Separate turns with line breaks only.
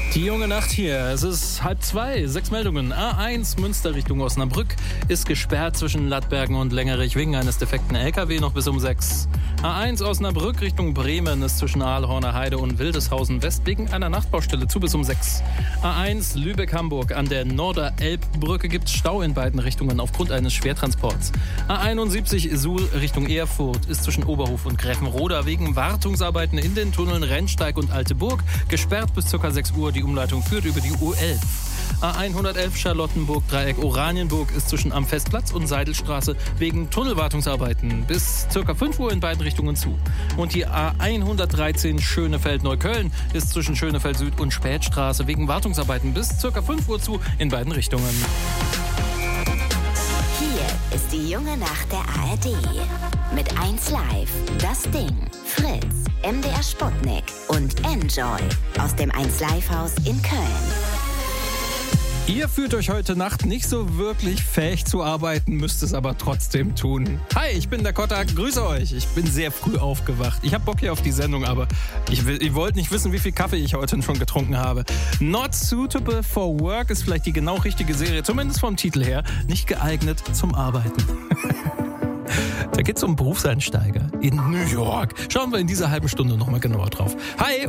Die junge Nacht hier, es ist 1:30, 6 Meldungen. A1 Münster Richtung Osnabrück ist gesperrt zwischen Lattbergen und Längerich wegen eines defekten LKW noch bis um 6. A1 Osnabrück Richtung Bremen ist zwischen Aalhorner Heide und Wildeshausen West wegen einer Nachtbaustelle zu bis um 6. A1 Lübeck-Hamburg an der Norderelbbrücke gibt es Stau in beiden Richtungen aufgrund eines Schwertransports. A71 Suhl Richtung Erfurt ist zwischen Oberhof und Gräfenroda wegen Wartungsarbeiten in den Tunneln Rennsteig und Alteburg gesperrt bis ca. 6 Uhr. Die Umleitung führt über die U11. A111 Charlottenburg-Dreieck Oranienburg ist zwischen am Festplatz und Seidelstraße wegen Tunnelwartungsarbeiten bis ca. 5 Uhr in beiden Richtungen zu. Und die A113 Schönefeld-Neukölln ist zwischen Schönefeld Süd und Spätstraße wegen Wartungsarbeiten bis ca. 5 Uhr zu in beiden Richtungen.
Hier ist die junge Nacht der ARD. Mit 1 Live, Das Ding, Fritz, MDR Sputnik und Enjoy aus dem 1 Live Haus in Köln.
Ihr fühlt euch heute Nacht nicht so wirklich fähig zu arbeiten, müsst es aber trotzdem tun. Hi, ich bin der Kotta, grüße euch. Ich bin sehr früh aufgewacht. Ich habe Bock hier auf die Sendung, aber ihr wollt nicht wissen, wie viel Kaffee ich heute schon getrunken habe. Not Suitable for Work ist vielleicht die genau richtige Serie, zumindest vom Titel her. Nicht geeignet zum Arbeiten. Da geht es um Berufseinsteiger in New York. Schauen wir in dieser halben Stunde nochmal genauer drauf. Hi